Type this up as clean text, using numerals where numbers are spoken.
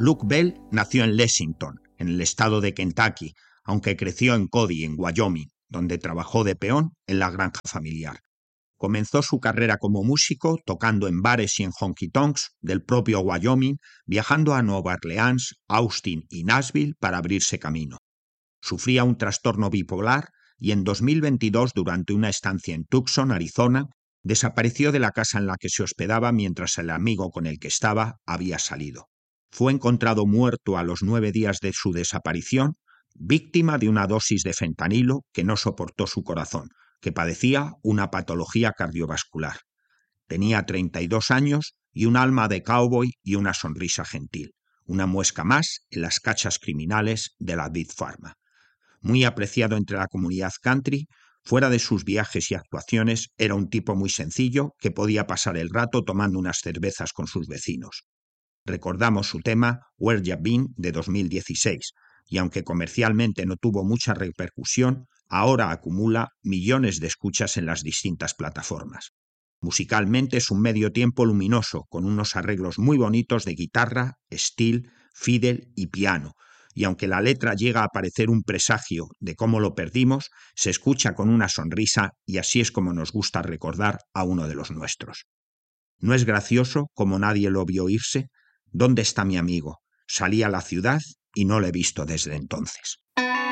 Luke Bell nació en Lexington, en el estado de Kentucky, aunque creció en Cody, en Wyoming, donde trabajó de peón en la granja familiar. Comenzó su carrera como músico tocando en bares y en honky-tonks del propio Wyoming, viajando a Nueva Orleans, Austin y Nashville para abrirse camino. Sufría un trastorno bipolar y en 2022, durante una estancia en Tucson, Arizona, desapareció de la casa en la que se hospedaba mientras el amigo con el que estaba había salido. Fue encontrado muerto a los 9 días de su desaparición, víctima de una dosis de fentanilo que no soportó su corazón, que padecía una patología cardiovascular. Tenía 32 años y un alma de cowboy y una sonrisa gentil, una muesca más en las cachas criminales de la Big Pharma. Muy apreciado entre la comunidad country, fuera de sus viajes y actuaciones, era un tipo muy sencillo que podía pasar el rato tomando unas cervezas con sus vecinos. Recordamos su tema Where Ya Been de 2016, y aunque comercialmente no tuvo mucha repercusión, ahora acumula millones de escuchas en las distintas plataformas. Musicalmente es un medio tiempo luminoso, con unos arreglos muy bonitos de guitarra, steel, fiddle y piano, y aunque la letra llega a parecer un presagio de cómo lo perdimos, se escucha con una sonrisa y así es como nos gusta recordar a uno de los nuestros. ¿No es gracioso como nadie lo vio irse? ¿Dónde está mi amigo? Salí a la ciudad y no lo he visto desde entonces.